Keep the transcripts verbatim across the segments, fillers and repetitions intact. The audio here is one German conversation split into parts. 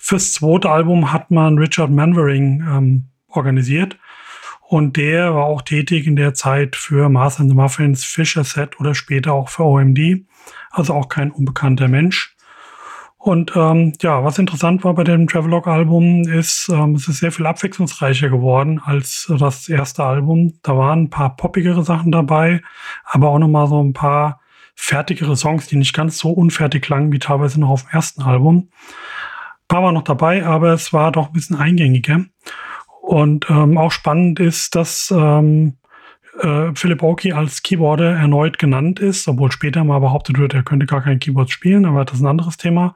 Fürs zweite Album hat man Richard Manwaring ähm, organisiert. Und der war auch tätig in der Zeit für Martha and the Muffins, Fisher Set oder später auch für O M D. Also auch kein unbekannter Mensch. Und ähm, ja, was interessant war bei dem Travelogue-Album ist, ähm, es ist sehr viel abwechslungsreicher geworden als das erste Album. Da waren ein paar poppigere Sachen dabei, aber auch nochmal so ein paar fertigere Songs, die nicht ganz so unfertig klangen wie teilweise noch auf dem ersten Album. Ein paar waren noch dabei, aber es war doch ein bisschen eingängiger. Und ähm, auch spannend ist, dass ähm, äh, Philip Oakey als Keyboarder erneut genannt ist, obwohl später mal behauptet wird, er könnte gar kein Keyboard spielen, aber das ist ein anderes Thema.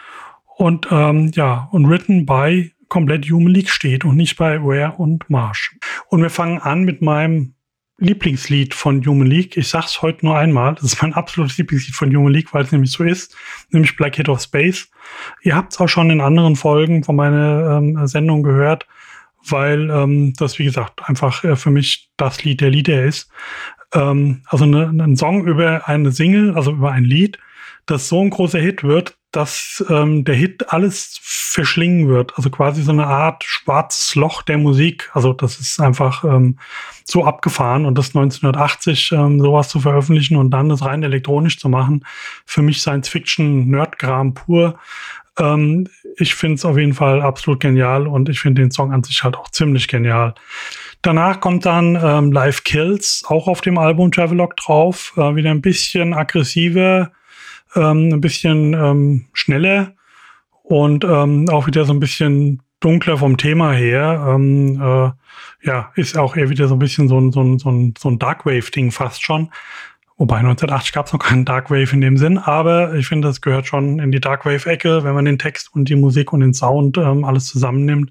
Und ähm, ja, und Written by komplett Human League steht und nicht bei Ware und Marsh. Und wir fangen an mit meinem Lieblingslied von Human League. Ich sag's heute nur einmal, das ist mein absolutes Lieblingslied von Human League, weil es nämlich so ist, nämlich Black Hit of Space. Ihr habt es auch schon in anderen Folgen von meiner ähm, Sendung gehört, weil ähm, das, wie gesagt, einfach äh, für mich das Lied der Lieder ist. Ähm, also eine, ein Song über eine Single, also über ein Lied, das so ein großer Hit wird, dass ähm, der Hit alles verschlingen wird. Also quasi so eine Art schwarzes Loch der Musik. Also das ist einfach ähm, so abgefahren. Und das neunzehnhundertachtzig ähm, sowas zu veröffentlichen und dann das rein elektronisch zu machen, für mich Science-Fiction-Nerdkram pur. Ähm, ich finde es auf jeden Fall absolut genial und ich finde den Song an sich halt auch ziemlich genial. Danach kommt dann ähm, Live Kills, auch auf dem Album Travelogue drauf. Äh, wieder ein bisschen aggressiver, ähm, ein bisschen ähm, schneller und ähm, auch wieder so ein bisschen dunkler vom Thema her. Ähm, äh, ja, ist auch eher wieder so ein bisschen so ein, so ein, so ein, so ein Darkwave-Ding fast schon. Wobei neunzehnhundertachtzig gab es noch keinen Darkwave in dem Sinn, aber ich finde, das gehört schon in die Darkwave-Ecke, wenn man den Text und die Musik und den Sound ähm, alles zusammennimmt.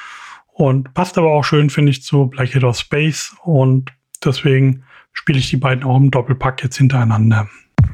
Und passt aber auch schön, finde ich, zu Black Hit of Space und deswegen spiele ich die beiden auch im Doppelpack jetzt hintereinander.